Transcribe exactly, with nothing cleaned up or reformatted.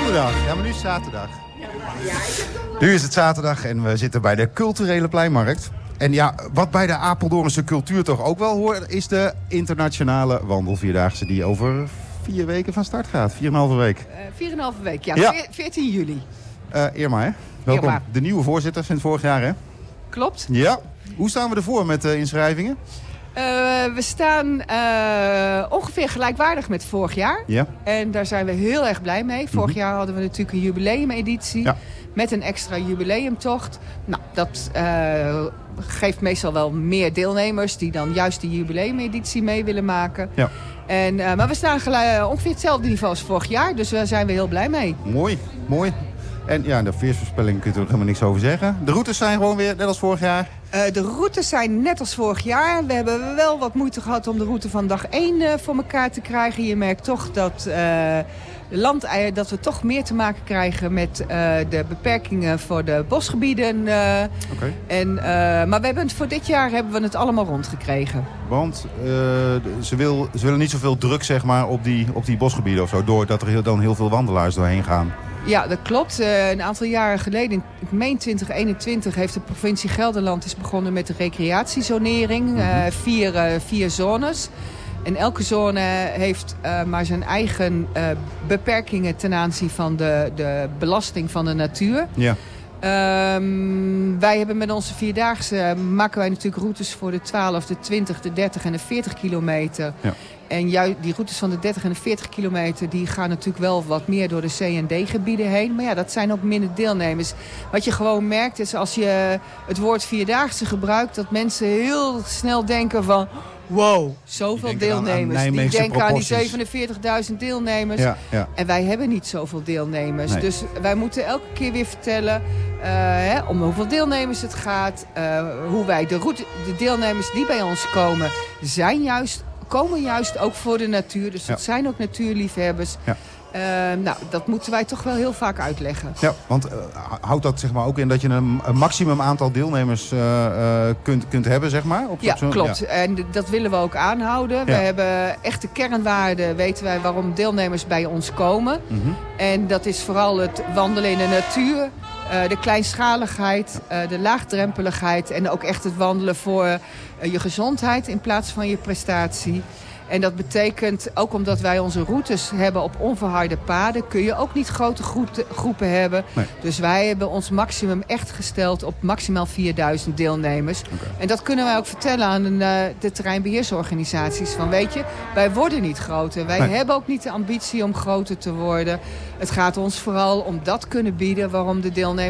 Goedendag. Ja, maar nu is het zaterdag. Nu is het zaterdag en we zitten bij de culturele pleinmarkt. En ja, wat bij de Apeldoornse cultuur toch ook wel hoort, is de internationale wandelvierdaagse die over vier weken van start gaat. Vier en een halve week. Uh, vier en een halve week, ja. ja. veertien juli. Uh, Irma, hè? Welkom. Irma. De nieuwe voorzitter sinds vorig jaar, hè? Klopt. Ja. Hoe staan we ervoor met de inschrijvingen? Uh, we staan uh, ongeveer gelijkwaardig met vorig jaar. Ja. En daar zijn we heel erg blij mee. Vorig mm-hmm. jaar hadden we natuurlijk een jubileumeditie. Ja. Met een extra jubileumtocht. Nou, dat uh, geeft meestal wel meer deelnemers die dan juist die jubileumeditie mee willen maken. Ja. En, uh, maar we staan gelijk, ongeveer hetzelfde niveau als vorig jaar. Dus daar zijn we heel blij mee. Mooi, mooi. En ja, de verkeersvoorspelling kun je er helemaal niks over zeggen. De routes zijn gewoon weer net als vorig jaar? Uh, de routes zijn net als vorig jaar. We hebben wel wat moeite gehad om de route van dag één uh, voor elkaar te krijgen. Je merkt toch dat, uh, de landeier, dat we toch meer te maken krijgen met uh, de beperkingen voor de bosgebieden. Uh, okay. en, uh, maar we hebben het, voor dit jaar hebben we het allemaal rondgekregen. Want uh, ze, wil, ze willen niet zoveel druk zeg maar, op, die, op die bosgebieden of zo, doordat er heel, dan heel veel wandelaars doorheen gaan. Ja, dat klopt. Uh, een aantal jaren geleden, in mei twintig eenentwintig, heeft de provincie Gelderland is begonnen met de recreatiezonering. Mm-hmm. Uh, vier, uh, vier zones. En elke zone heeft uh, maar zijn eigen uh, beperkingen ten aanzien van de, de belasting van de natuur. Ja. Um, wij hebben met onze vierdaagse, maken wij natuurlijk routes voor de twaalf, de twintig, de dertig en de veertig kilometer. Ja. En juist die routes van de dertig en de veertig kilometer, die gaan natuurlijk wel wat meer door de C en D-gebieden heen. Maar ja, dat zijn ook minder deelnemers. Wat je gewoon merkt is als je het woord vierdaagse gebruikt, dat mensen heel snel denken van, wow, zoveel deelnemers. Aan, aan die denken aan die zevenenveertigduizend deelnemers. Ja, ja. En wij hebben niet zoveel deelnemers. Nee. Dus wij moeten elke keer weer vertellen uh, hè, om hoeveel deelnemers het gaat. Uh, hoe wij de, route, de deelnemers die bij ons komen, zijn juist, komen juist ook voor de natuur. Dus dat ja. zijn ook natuurliefhebbers. Ja. Uh, nou, dat moeten wij toch wel heel vaak uitleggen. Ja, want uh, houdt dat zeg maar ook in dat je een, een maximum aantal deelnemers uh, uh, kunt, kunt hebben, zeg maar? Op ja, zo'n, klopt. Ja. En d- dat willen we ook aanhouden. Ja. We hebben echte kernwaarden, weten wij waarom deelnemers bij ons komen. Mm-hmm. En dat is vooral het wandelen in de natuur. Uh, de kleinschaligheid, uh, de laagdrempeligheid en ook echt het wandelen voor uh, je gezondheid in plaats van je prestatie. En dat betekent, ook omdat wij onze routes hebben op onverharde paden, kun je ook niet grote groete, groepen hebben. Nee. Dus wij hebben ons maximum echt gesteld op maximaal vierduizend deelnemers. Okay. En dat kunnen wij ook vertellen aan de, de terreinbeheersorganisaties. Van weet je, wij worden niet groter. Wij nee. hebben ook niet de ambitie om groter te worden. Het gaat ons vooral om dat kunnen bieden waarom de deelnemers